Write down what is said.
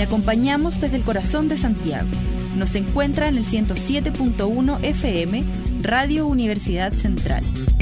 Le acompañamos desde el corazón de Santiago. Nos encuentra en el 107.1 FM, Radio Universidad Central.